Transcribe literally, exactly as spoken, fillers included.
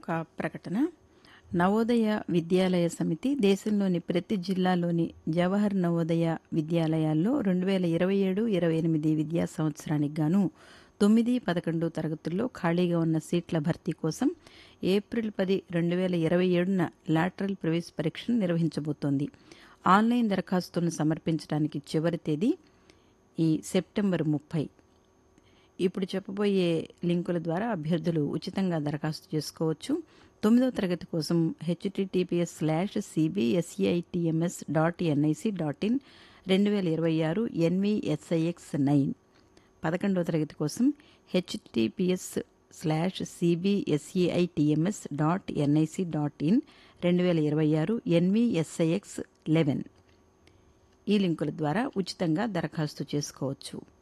ఒక ప్రకటన. నవోదయ విద్యాలయ సమితి దేశంలోని ప్రతి జిల్లాలోని జవహర్ నవోదయ విద్యాలయాల్లో రెండు వేల ఇరవై ఏడు ఇరవై ఎనిమిది విద్యా సంవత్సరానికి గాను తొమ్మిది పదకొండు తరగతుల్లో ఖాళీగా ఉన్న సీట్ల భర్తీ కోసం ఏప్రిల్ పది రెండు వేల ఇరవై ఏడున లాటరల్ ప్రవేశ పరీక్షను నిర్వహించబోతోంది. ఆన్లైన్ దరఖాస్తులను సమర్పించడానికి చివరి తేదీ ఈ సెప్టెంబర్ ముప్పై. ఇప్పుడు చెప్పబోయే లింకుల ద్వారా అభ్యర్థులు ఉచితంగా దరఖాస్తు చేసుకోవచ్చు. తొమ్మిదవ తరగతి కోసం HTTPS slash CBSEITMS dot NIC dot in రెండు వేల ఇరవై ఆరు ఎన్విఎస్ఐఎక్స్ నైన్. పదకొండవ తరగతి కోసం HTTPS slash CBSEITMS dot NIC dot in రెండు వేల ఇరవై ఆరు ఎన్విఎస్ఐఎక్స్ లెవెన్. ఈ లింకుల ద్వారా ఉచితంగా దరఖాస్తు చేసుకోవచ్చు.